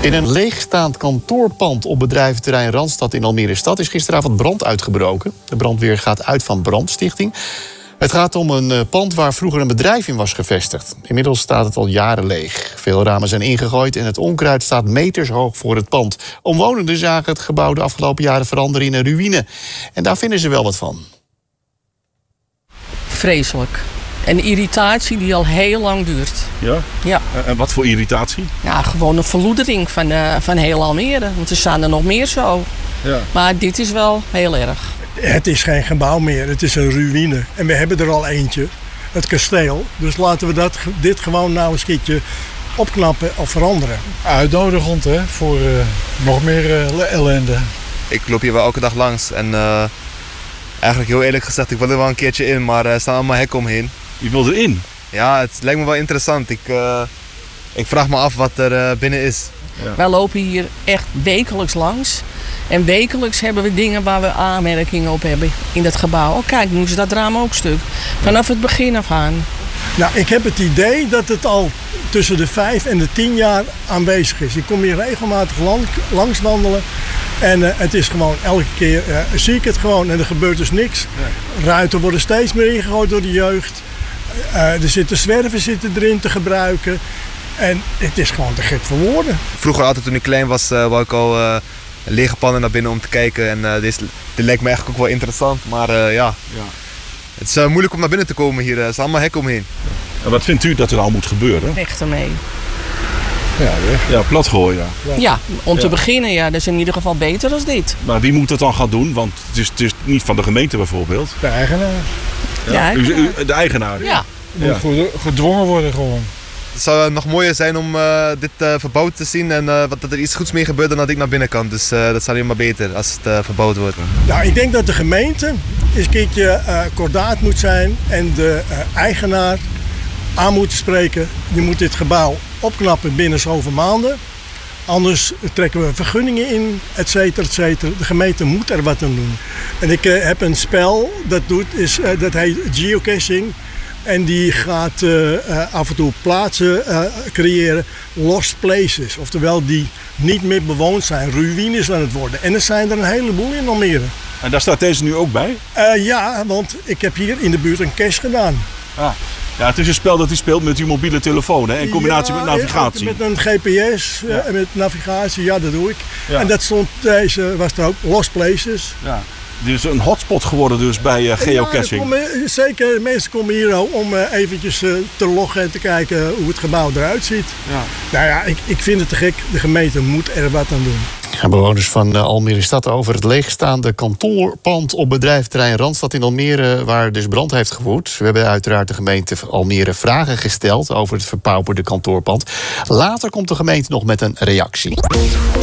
In een leegstaand kantoorpand op bedrijventerrein Randstad in Almere Stad is gisteravond brand uitgebroken. De brandweer gaat uit van brandstichting. Het gaat om een pand waar vroeger een bedrijf in was gevestigd. Inmiddels staat het al jaren leeg. Veel ramen zijn ingegooid en het onkruid staat meters hoog voor het pand. Omwonenden zagen het gebouw de afgelopen jaren veranderen in een ruïne. En daar vinden ze wel wat van. Vreselijk. Een irritatie die al heel lang duurt. Ja? Ja. En wat voor irritatie? Ja, gewoon een verloedering van heel Almere. Want er staan er nog meer zo. Ja. Maar dit is wel heel erg. Het is geen gebouw meer, het is een ruïne. En we hebben er al eentje, het kasteel. Dus laten we dit gewoon nou eens een keertje opknappen of veranderen. Uitnodigend hè, voor nog meer ellende. Ik loop hier wel elke dag langs en eigenlijk heel eerlijk gezegd, ik wil er wel een keertje in, maar er staan allemaal hekken omheen. Je wilt erin? Ja, het lijkt me wel interessant. Ik vraag me af wat er binnen is. Ja. Wij lopen hier echt wekelijks langs. En wekelijks hebben we dingen waar we aanmerkingen op hebben in dat gebouw. Oh kijk, nu is dat raam ook stuk. Vanaf het begin af aan. Nou, ik heb het idee dat het al tussen de 5 en de 10 jaar aanwezig is. Ik kom hier regelmatig langs wandelen. En het is gewoon elke keer zie ik het gewoon en er gebeurt dus niks. Ja. Ruiten worden steeds meer ingegooid door de jeugd. Er zitten zwerven erin te gebruiken. En het is gewoon te gek voor woorden. Vroeger altijd toen ik klein was, wou ik al lege pannen naar binnen om te kijken. En dit lijkt me eigenlijk ook wel interessant. Maar ja, het is moeilijk om naar binnen te komen hier. Er zijn allemaal hekken omheen. En wat vindt u dat er al moet gebeuren? Weg ermee. Ja, plat gooien. Ja, om te beginnen, ja, dat is in ieder geval beter dan dit. Maar wie moet dat dan gaan doen? Want het is niet van de gemeente bijvoorbeeld. De eigenaar. Ja. De eigenaar? Ja. Moet gedwongen worden gewoon. Het zou nog mooier zijn om dit verbouwd te zien en dat er iets goeds mee gebeurt dan dat ik naar binnen kan. Dus dat is alleen maar beter als het verbouwd wordt. Nou, ik denk dat de gemeente eens een keertje kordaat moet zijn en de eigenaar aan moet spreken. Je moet dit gebouw opknappen binnen zoveel maanden. Anders trekken we vergunningen in, et cetera, et cetera. De gemeente moet er wat aan doen. En ik heb een spel dat heet geocaching. En die gaat af en toe plaatsen creëren, lost places. Oftewel die niet meer bewoond zijn, ruïnes aan het worden. En er zijn er een heleboel in Almere. En daar staat deze nu ook bij? Ja, want ik heb hier in de buurt een cache gedaan. Ah. Ja, het is een spel dat u speelt met uw mobiele telefoon, hè? In combinatie met navigatie. Met een GPS en met navigatie, ja, dat doe ik. Ja. En deze was er ook, lost places. Ja. Dit is een hotspot geworden dus bij geocaching. Ja, zeker, mensen komen hier om eventjes te loggen en te kijken hoe het gebouw eruit ziet. Ja. Nou ja, ik vind het te gek. De gemeente moet er wat aan doen. Ja, bewoners van Almere Stad over het leegstaande kantoorpand op bedrijventerrein Randstad in Almere, waar dus brand heeft gewoed. We hebben uiteraard de gemeente Almere vragen gesteld over het verpauperde kantoorpand. Later komt de gemeente nog met een reactie.